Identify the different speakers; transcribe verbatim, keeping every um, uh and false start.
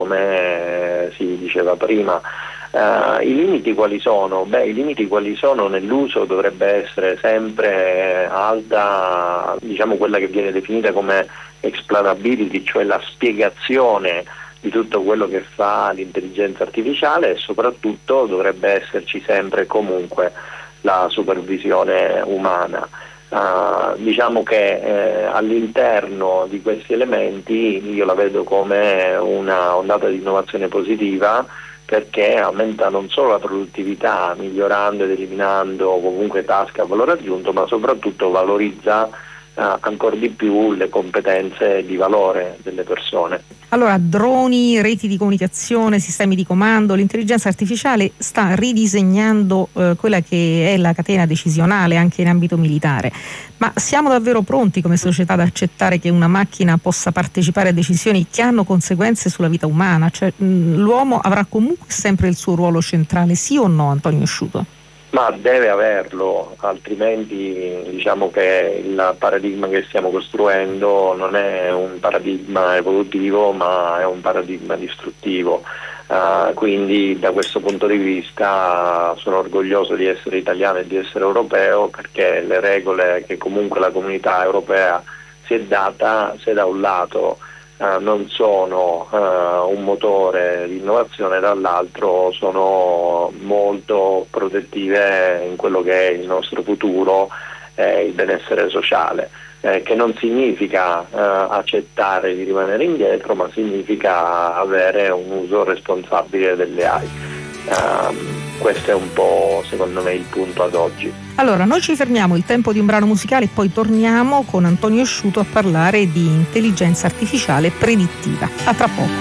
Speaker 1: come si diceva prima. Uh, I limiti quali sono? Beh, i limiti quali sono nell'uso dovrebbe essere sempre alta, diciamo quella che viene definita come explainability, cioè la spiegazione di tutto quello che fa l'intelligenza artificiale, e soprattutto dovrebbe esserci sempre e comunque la supervisione umana. Uh, diciamo che eh, all'interno di questi elementi io la vedo come una ondata di innovazione positiva, perché aumenta non solo la produttività, migliorando ed eliminando comunque task a valore aggiunto, ma soprattutto valorizza eh, ancora di più le competenze di valore delle persone.
Speaker 2: Allora, droni, reti di comunicazione, sistemi di comando, l'intelligenza artificiale sta ridisegnando eh, quella che è la catena decisionale anche in ambito militare. Ma siamo davvero pronti come società ad accettare che una macchina possa partecipare a decisioni che hanno conseguenze sulla vita umana? Cioè, mh, l'uomo avrà comunque sempre il suo ruolo centrale, sì o no, Antonio Sciuto?
Speaker 1: Ma deve averlo, altrimenti diciamo che il paradigma che stiamo costruendo non è un paradigma evolutivo, ma è un paradigma distruttivo. Uh, quindi da questo punto di vista sono orgoglioso di essere italiano e di essere europeo, perché le regole che comunque la comunità europea si è data, se da un lato Uh, non sono uh, un motore di innovazione, dall'altro sono molto protettive in quello che è il nostro futuro e il benessere sociale, eh, che non significa uh, accettare di rimanere indietro, ma significa avere un uso responsabile delle A I. Uh, questo è un po', secondo me, il punto ad oggi.
Speaker 2: Allora, noi ci fermiamo, il tempo di un brano musicale, e poi torniamo con Antonio Sciuto a parlare di intelligenza artificiale predittiva. A tra poco.